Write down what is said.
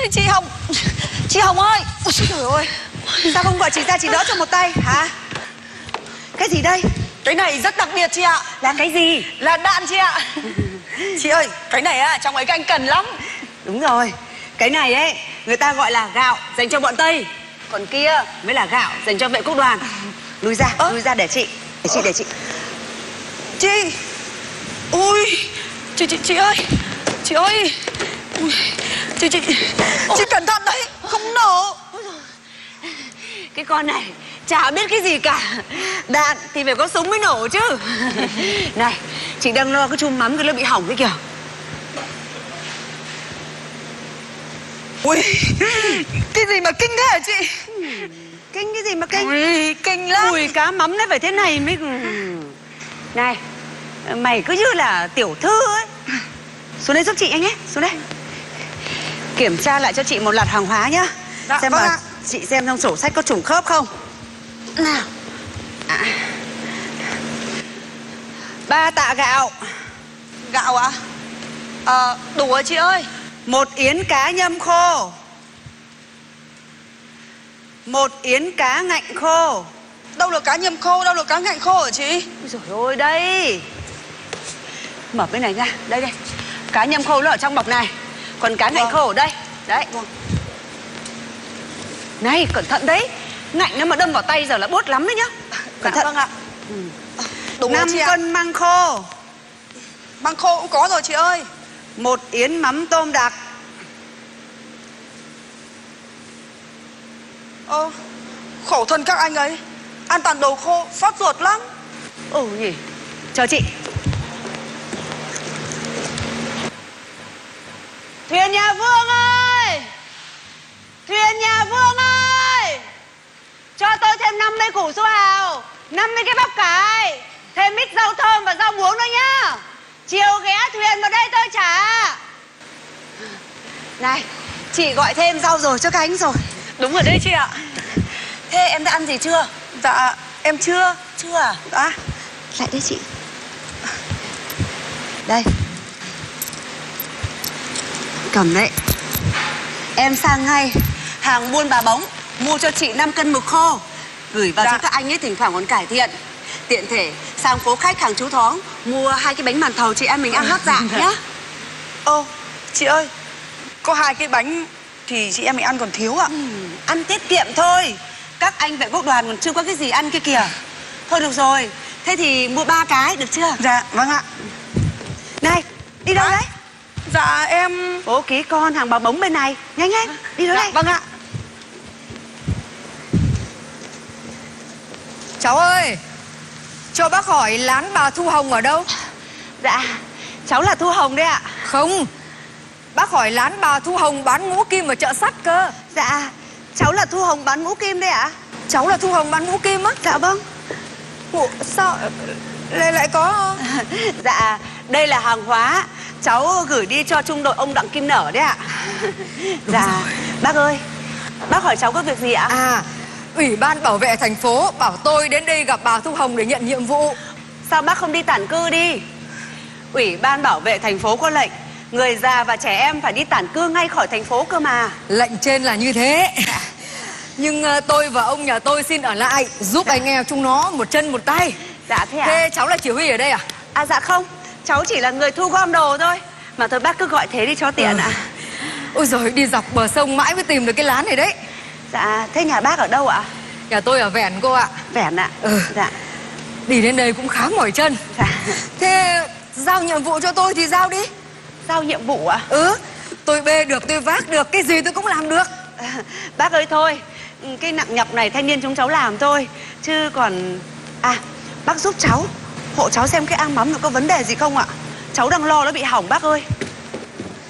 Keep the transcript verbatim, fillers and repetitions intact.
Chị Hồng, chị Hồng ơi. Ôi trời ơi, sao không gọi chị ra chị đỡ cho một tay hả? Cái gì đây? Cái này rất đặc biệt chị ạ. Là cái gì? Là đạn chị ạ. Chị ơi, cái này á, trong ấy các anh cần lắm. Đúng rồi, cái này ấy người ta gọi là gạo dành cho bọn Tây, còn kia mới là gạo dành cho vệ quốc đoàn. Lùi ra, Ơ? lùi ra để chị, để chị, để chị. Chị. Ui, chị, chị, chị ơi. Chị ơi. Ui, chị, chị, chị cẩn thận đấy, không nổ. Cái con này chả biết cái gì cả. Đạn thì phải có súng mới nổ chứ. Này, chị đang lo cái chum mắm cái nó bị hỏng đấy kìa. Ui, cái gì mà kinh thế hả chị? Kinh cái gì mà kinh? Ui, kinh lắm. Ui, cá mắm nó phải thế này mới... Này, mày cứ như là tiểu thư ấy. Xuống đây giúp chị anh nhé, xuống đây. Kiểm tra lại cho chị một loạt hàng hóa nhá. Dạ, xem vâng mà ạ. chị xem trong sổ sách có trùng khớp không. Nào. À. Ba tạ gạo. Gạo ạ? Ờ, đủ rồi chị ơi. Một yến cá nhâm khô. Một yến cá ngạnh khô. Đâu là cá nhâm khô, đâu là cá ngạnh khô hả chị? Ôi dồi ôi, đây. Mở bên này ra, đây đây. Cá nhâm khô nó ở trong bọc này, còn cá ngạnh Vâng. khô ở đây. Đấy. Vâng. Này, cẩn thận đấy. Ngạnh nó mà đâm vào tay giờ là buốt lắm đấy nhá. Cẩn Dạ, thận. vâng ạ. Ừ. Đủ rồi năm chị ạ. cân măng khô. Măng khô cũng có rồi chị ơi. Một yến mắm tôm đặc. Ơ, khổ thân các anh ấy, ăn toàn đồ khô, xót ruột lắm. Ừ nhỉ. Chờ chị. Thuyền nhà Vương ơi! Thuyền nhà Vương ơi! Cho tôi thêm năm mươi củ su hào, năm mươi cái bắp cải, thêm ít rau thơm và rau muống nữa nhá. Chiều ghé thuyền vào đây tôi trả. Này, chị gọi thêm rau rồi cho cánh rồi. Đúng rồi đấy chị ạ. Thế em đã ăn gì chưa? Dạ, em chưa. Chưa à? Dạ. Lại đây chị. Đây. Cầm đấy. Em sang ngay hàng buôn Bà Bóng, mua cho chị năm cân mực khô, gửi vào Dạ. cho các anh ấy thỉnh thoảng còn cải thiện. Tiện thể sang phố khách hàng Chú Thoáng mua hai cái bánh màn thầu chị em mình ăn lót dạ nhá. Ô, chị ơi, có hai cái bánh thì chị em mình ăn còn thiếu ạ. Ừ, ăn tiết kiệm thôi. Các anh vệ quốc đoàn còn chưa có cái gì ăn kia kìa. Thôi được rồi, thế thì mua ba cái được chưa? Dạ, vâng ạ. Này, đi đâu Dạ. đấy? Dạ, em... Bố ký con hàng Bà Bóng bên này. Nhanh nhanh, đi đâu Dạ, đây? vâng ạ. Cháu ơi, cho bác hỏi lán bà Thu Hồng ở đâu? Dạ, cháu là Thu Hồng đấy ạ. Không, bác hỏi lán bà Thu Hồng bán ngũ kim ở chợ sắt cơ. Dạ, cháu là Thu Hồng bán ngũ kim đấy ạ. Cháu là Thu Hồng bán ngũ kim á? Dạ vâng. Ủa, sao lại lại có? Dạ, đây là hàng hóa cháu gửi đi cho trung đội ông Đặng Kim Nở đấy ạ. Dạ, bác ơi, bác hỏi cháu có việc gì ạ? À, Ủy ban bảo vệ thành phố bảo tôi đến đây gặp bà Thu Hồng để nhận nhiệm vụ. Sao bác không đi tản cư đi? Ủy ban bảo vệ thành phố có lệnh người già và trẻ em phải đi tản cư ngay khỏi thành phố cơ mà. Lệnh trên là như thế. Nhưng uh, tôi và ông nhà tôi xin ở lại giúp Dạ. anh em chúng nó một chân một tay. Dạ thế ạ? Thế cháu là chỉ huy ở đây à? À dạ không, cháu chỉ là người thu gom đồ thôi. Mà thôi bác cứ gọi thế đi cho tiện ạ. Ừ. Ôi giời, đi dọc bờ sông mãi mới tìm được cái lán này đấy. Dạ, thế nhà bác ở đâu ạ? Nhà tôi ở Vẻn cô ạ. Vẻn ạ. Ừ. Dạ. Đi đến đây cũng khá mỏi chân. Dạ. Thế giao nhiệm vụ cho tôi thì giao đi. Giao nhiệm vụ ạ? Ừ, tôi bê được, tôi vác được, cái gì tôi cũng làm được. À, bác ơi thôi, cái nặng nhọc này thanh niên chúng cháu làm thôi. Chứ còn... À, bác giúp cháu hộ cháu xem cái am mắm nó có vấn đề gì không ạ? Cháu đang lo nó bị hỏng bác ơi.